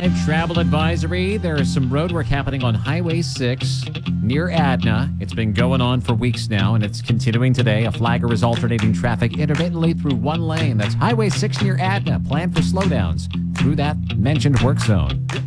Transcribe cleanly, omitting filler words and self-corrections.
5 travel advisory. There is some road work happening on Highway 6 near Adna. It's been going on for weeks now, and it's continuing today. A flagger is alternating traffic intermittently through one lane. That's Highway 6 near Adna. Plan for slowdowns through that mentioned work zone.